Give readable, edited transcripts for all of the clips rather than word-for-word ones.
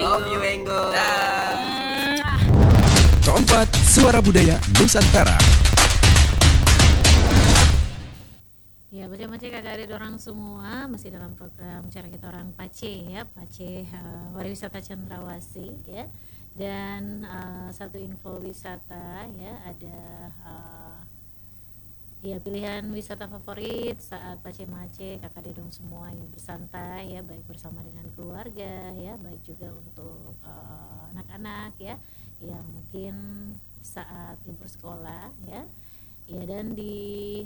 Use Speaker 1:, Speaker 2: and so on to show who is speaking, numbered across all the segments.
Speaker 1: Love you, Enggo.
Speaker 2: Keempat, Suara Budaya Nusantara.
Speaker 3: Ya, macam-macam kakak adik orang semua masih dalam program cara kita orang Pace ya, Pace Pariwisata Cendrawasih ya. Dan satu info wisata ya, ada ya pilihan wisata favorit saat Pace Mace kakak adik dong semua yang bersantai ya, baik bersama dengan keluarga ya, baik juga untuk anak-anak ya yang mungkin saat libur sekolah ya. Ya, dan di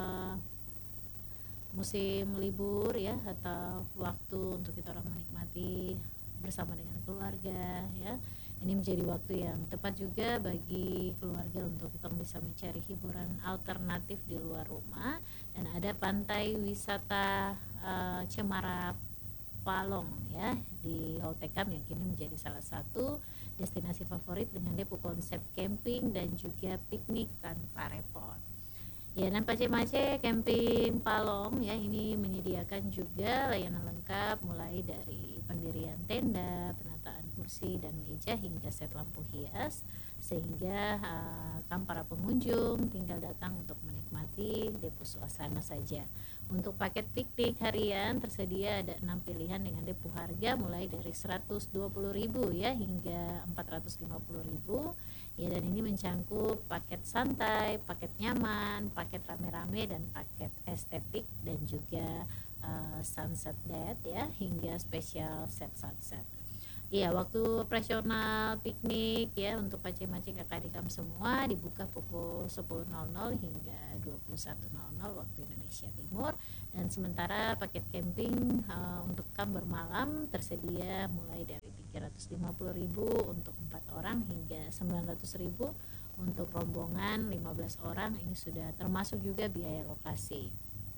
Speaker 3: musim libur ya, atau waktu untuk kita orang menikmati bersama dengan keluarga ya, ini menjadi waktu yang tepat juga bagi keluarga untuk kita bisa mencari hiburan alternatif di luar rumah. Dan ada pantai wisata Cemara Palong ya di Holtekam yang kini menjadi salah satu destinasi favorit dengan depo konsep camping dan juga piknik tanpa repot. Ya, dan Pace Mace Camping Palong ya, ini menyediakan juga layanan lengkap mulai dari pendirian tenda, penataan kursi dan meja hingga set lampu hias, sehingga para pengunjung tinggal datang untuk menikmati depo suasana saja. Untuk paket piknik harian tersedia ada 6 pilihan dengan depo harga mulai dari 120.000 ya hingga 450.000. Ya, dan ini mencangkup paket santai, paket nyaman, paket rame-rame, dan paket estetik, dan juga sunset date ya hingga spesial set sunset. Iya, waktu operasional piknik ya untuk Pace Mace kakak adik semua dibuka pukul 10.00 hingga 21.00 waktu Indonesia Timur. Dan sementara paket camping untuk kamp bermalam tersedia mulai dari 350.000 untuk 4 orang hingga 900.000 untuk rombongan 15 orang. Ini sudah termasuk juga biaya lokasi.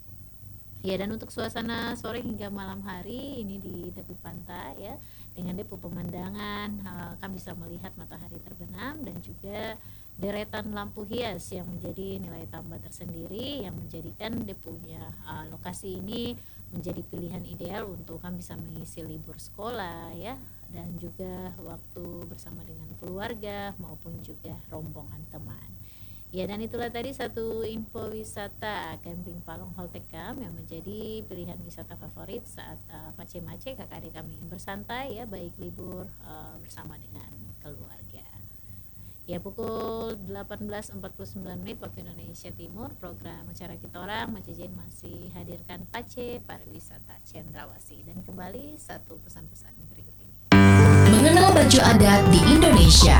Speaker 3: Ya, dan untuk suasana sore hingga malam hari ini di tepi pantai ya, dengan depo pemandangan kami bisa melihat matahari terbenam dan juga deretan lampu hias yang menjadi nilai tambah tersendiri yang menjadikan deponya lokasi ini menjadi pilihan ideal untuk kami bisa mengisi libur sekolah ya, dan juga waktu bersama dengan keluarga maupun juga rombongan teman. Ya, dan itulah tadi satu info wisata Camping Palong Holtekam yang menjadi pilihan wisata favorit saat Pace Mace kakak adik kami bersantai ya, baik libur bersama dengan keluarga. Ya, pukul 18.49 waktu Indonesia Timur, program acara kita orang Macejen masih hadirkan Pace Pariwisata Cendrawasih. Dan kembali satu pesan-pesan berikut ini.
Speaker 4: Mengenal baju adat di Indonesia.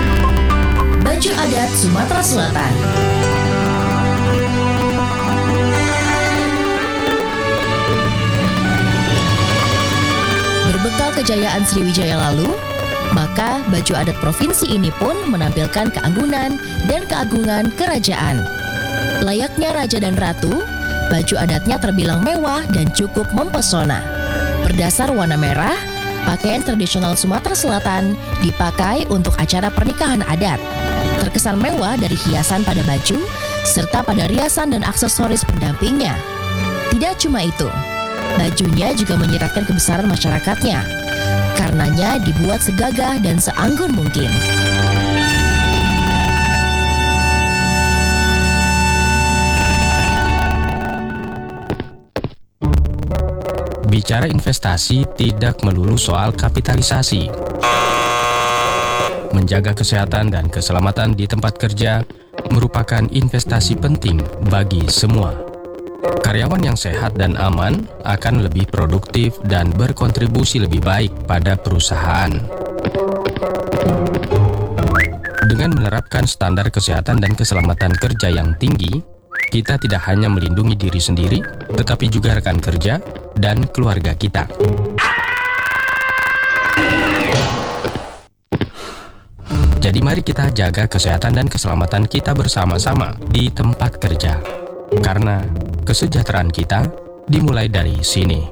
Speaker 4: Baju adat Sumatera Selatan. Berbekal kejayaan Sriwijaya lalu, maka baju adat provinsi ini pun menampilkan keanggunan dan keagungan kerajaan. Layaknya raja dan ratu, baju adatnya terbilang mewah dan cukup mempesona. Berdasar warna merah, pakaian tradisional Sumatera Selatan dipakai untuk acara pernikahan adat. Terkesan mewah dari hiasan pada baju, serta pada riasan dan aksesoris pendampingnya. Tidak cuma itu, bajunya juga menyiratkan kebesaran masyarakatnya. Karenanya dibuat segagah dan seanggun mungkin.
Speaker 5: Bicara investasi tidak melulu soal kapitalisasi. Menjaga kesehatan dan keselamatan di tempat kerja merupakan investasi penting bagi semua. Karyawan yang sehat dan aman akan lebih produktif dan berkontribusi lebih baik pada perusahaan. Dengan menerapkan standar kesehatan dan keselamatan kerja yang tinggi, kita tidak hanya melindungi diri sendiri, tetapi juga rekan kerja dan keluarga kita. Jadi mari kita jaga kesehatan dan keselamatan kita bersama-sama di tempat kerja. Karena kesejahteraan kita dimulai dari sini.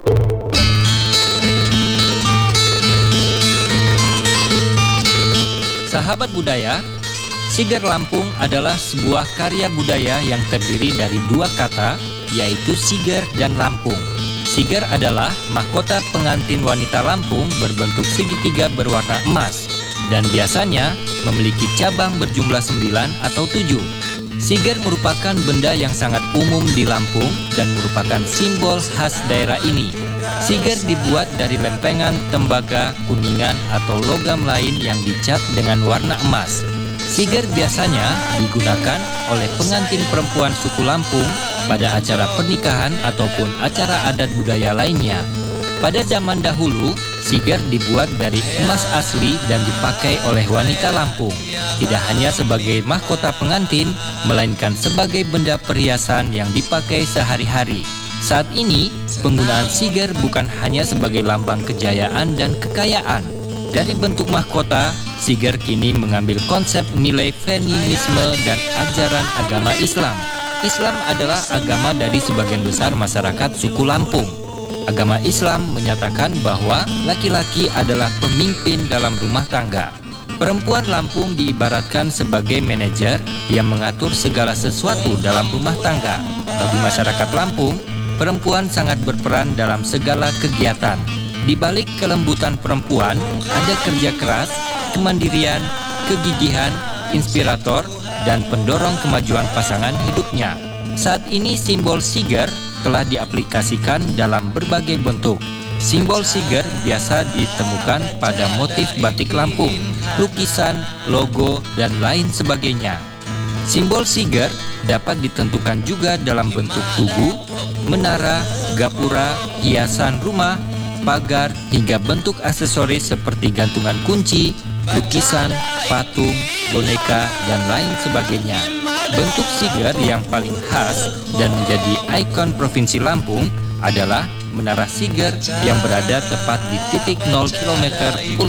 Speaker 6: Sahabat budaya, Siger Lampung adalah sebuah karya budaya yang terdiri dari dua kata, yaitu Siger dan Lampung. Siger adalah mahkota pengantin wanita Lampung berbentuk segitiga berwarna emas dan biasanya memiliki cabang berjumlah 9 atau 7. Siger merupakan benda yang sangat umum di Lampung dan merupakan simbol khas daerah ini. Siger dibuat dari lempengan, tembaga, kuningan, atau logam lain yang dicat dengan warna emas. Siger biasanya digunakan oleh pengantin perempuan suku Lampung pada acara pernikahan ataupun acara adat budaya lainnya. Pada zaman dahulu, siger dibuat dari emas asli dan dipakai oleh wanita Lampung. Tidak hanya sebagai mahkota pengantin, melainkan sebagai benda perhiasan yang dipakai sehari-hari. Saat ini, penggunaan siger bukan hanya sebagai lambang kejayaan dan kekayaan. Dari bentuk mahkota, siger kini mengambil konsep nilai feminisme dan ajaran agama Islam. Islam adalah agama dari sebagian besar masyarakat suku Lampung. Agama Islam menyatakan bahwa laki-laki adalah pemimpin dalam rumah tangga. Perempuan Lampung diibaratkan sebagai manajer yang mengatur segala sesuatu dalam rumah tangga. Bagi masyarakat Lampung, perempuan sangat berperan dalam segala kegiatan. Di balik kelembutan perempuan, ada kerja keras, kemandirian, kegigihan, inspirator, dan pendorong kemajuan pasangan hidupnya. Saat ini simbol siger telah diaplikasikan dalam berbagai bentuk. Simbol siger biasa ditemukan pada motif batik Lampung, lukisan, logo, dan lain sebagainya. Simbol siger dapat ditentukan juga dalam bentuk tugu, menara, gapura, hiasan rumah, pagar, hingga bentuk aksesoris seperti gantungan kunci, lukisan, patung, boneka, dan lain sebagainya. Bentuk siger yang paling khas dan menjadi ikon Provinsi Lampung adalah Menara Siger yang berada tepat di titik 0 km pulau